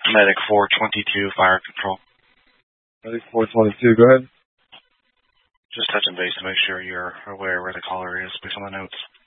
Medic 422, fire control. Medic 422, go ahead. Just touching base to make sure you're aware where the caller is based on the notes.